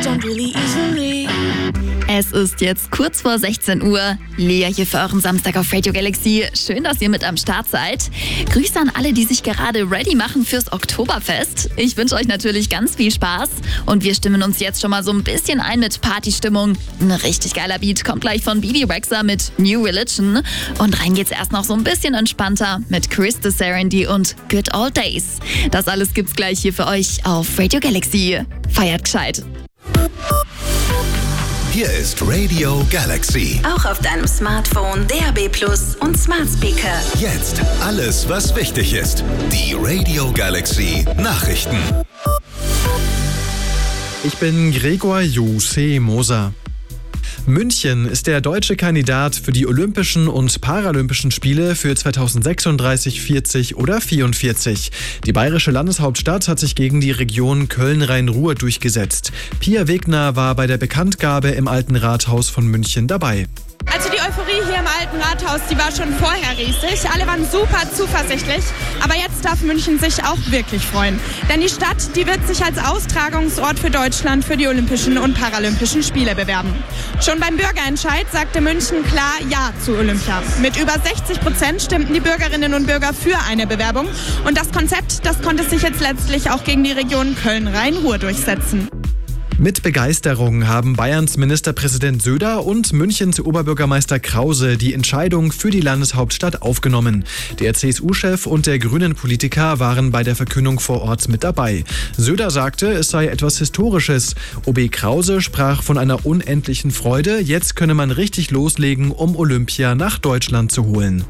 Es ist jetzt kurz vor 16 Uhr. Lea hier für euren Samstag auf Radio Galaxy. Schön, dass ihr mit am Start seid. Grüße an alle, die sich gerade ready machen fürs Oktoberfest. Ich wünsche euch natürlich ganz viel Spaß. Und wir stimmen uns jetzt schon mal so ein bisschen ein mit Partystimmung. Ein richtig geiler Beat kommt gleich von Bibi Rexha mit New Religion. Und rein geht's erst noch so ein bisschen entspannter mit Chris de Serendy und Good Old Days. Das alles gibt's gleich hier für euch auf Radio Galaxy. Feiert gescheit. Hier ist Radio Galaxy. Auch auf deinem Smartphone, DAB+ und Smart Speaker. Jetzt alles, was wichtig ist. Die Radio Galaxy Nachrichten. Ich bin Gregor Jose Moser. München ist der deutsche Kandidat für die Olympischen und Paralympischen Spiele für 2036, 40 oder 44. Die bayerische Landeshauptstadt hat sich gegen die Region Köln-Rhein-Ruhr durchgesetzt. Pia Wegner war bei der Bekanntgabe im Alten Rathaus von München dabei. Also die Euphorie hier im Alten Rathaus, die war schon vorher riesig. Alle waren super zuversichtlich. Aber jetzt darf München sich auch wirklich freuen. Denn die Stadt, die wird sich als Austragungsort für Deutschland für die Olympischen und Paralympischen Spiele bewerben. Schon beim Bürgerentscheid sagte München klar Ja zu Olympia. Mit über 60% stimmten die Bürgerinnen und Bürger für eine Bewerbung. Und das Konzept, das konnte sich jetzt letztlich auch gegen die Region Köln-Rhein-Ruhr durchsetzen. Mit Begeisterung haben Bayerns Ministerpräsident Söder und Münchens Oberbürgermeister Krause die Entscheidung für die Landeshauptstadt aufgenommen. Der CSU-Chef und der Grünen-Politiker waren bei der Verkündung vor Ort mit dabei. Söder sagte, es sei etwas Historisches. OB Krause sprach von einer unendlichen Freude. Jetzt könne man richtig loslegen, um Olympia nach Deutschland zu holen.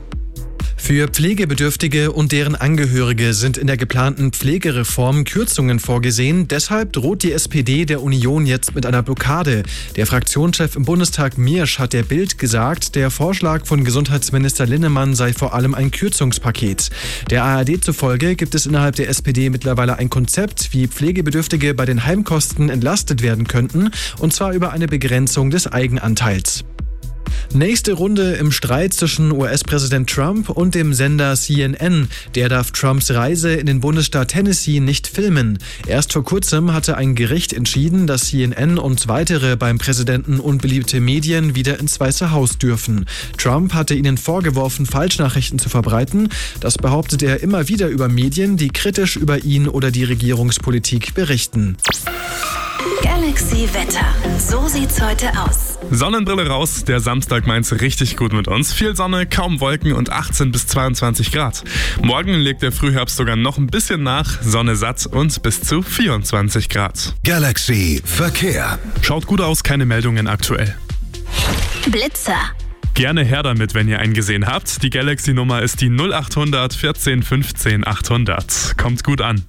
Für Pflegebedürftige und deren Angehörige sind in der geplanten Pflegereform Kürzungen vorgesehen. Deshalb droht die SPD der Union jetzt mit einer Blockade. Der Fraktionschef im Bundestag Miersch hat der Bild gesagt, der Vorschlag von Gesundheitsminister Linnemann sei vor allem ein Kürzungspaket. Der ARD zufolge gibt es innerhalb der SPD mittlerweile ein Konzept, wie Pflegebedürftige bei den Heimkosten entlastet werden könnten, und zwar über eine Begrenzung des Eigenanteils. Nächste Runde im Streit zwischen US-Präsident Trump und dem Sender CNN. Der darf Trumps Reise in den Bundesstaat Tennessee nicht filmen. Erst vor kurzem hatte ein Gericht entschieden, dass CNN und weitere beim Präsidenten unbeliebte Medien wieder ins Weiße Haus dürfen. Trump hatte ihnen vorgeworfen, Falschnachrichten zu verbreiten. Das behauptet er immer wieder über Medien, die kritisch über ihn oder die Regierungspolitik berichten. Galaxy Wetter. So sieht's heute aus. Sonnenbrille raus, der Samstag meint's richtig gut mit uns. Viel Sonne, kaum Wolken und 18 bis 22 Grad. Morgen legt der Frühherbst sogar noch ein bisschen nach, Sonne satt und bis zu 24 Grad. Galaxy Verkehr. Schaut gut aus, keine Meldungen aktuell. Blitzer. Gerne her damit, wenn ihr einen gesehen habt. Die Galaxy-Nummer ist die 0800 14 15 800. Kommt gut an.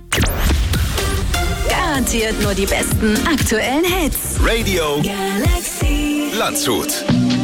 Garantiert nur die besten aktuellen Hits. Radio Galaxy Landshut.